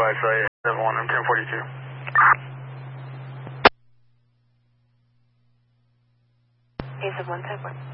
advise site 71, I'm 1042. A71 type 1.